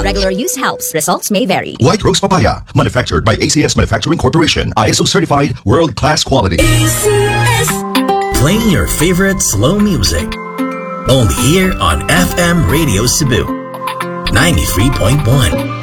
Regular use helps. Results may vary. White Rose Papaya, manufactured by ACS Manufacturing Corporation. ISO certified, world-class quality. ACS. Playing your favorite slow music. Only here on FM Radio Cebu 93.1.